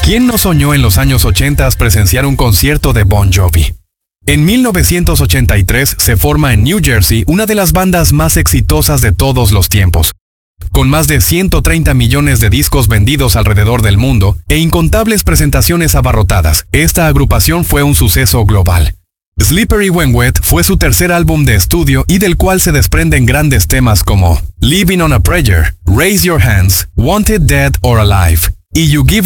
¿Quién no soñó en los años 80 presenciar un concierto de Bon Jovi? En 1983 se forma en New Jersey una de las bandas más exitosas de todos los tiempos. Con más de 130 millones de discos vendidos alrededor del mundo e incontables presentaciones abarrotadas, esta agrupación fue un suceso global. Slippery When Wet fue su tercer álbum de estudio y del cual se desprenden grandes temas como Living on a Prayer, Raise Your Hands, Wanted Dead or Alive y You Give